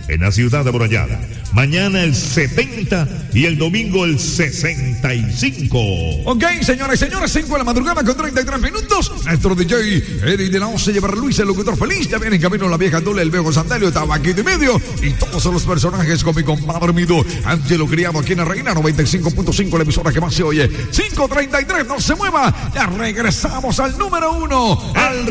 en la ciudad de Amurallada. Mañana el 70 y el domingo el 65. Ok, señoras y señores, 5 de la madrugada con 33 minutos. Nuestro DJ Eric de la 11 lleva a Luis, el locutor feliz. Ya viene en camino la vieja Dole, el viejo Sandalio, Tabaquito y medio. Y todos son los personajes con mi compadre Mido, Ángelo Criado aquí en la Reina 95.5, la emisora que más se oye. 5:33, no se mueva. Ya regresamos al número 1.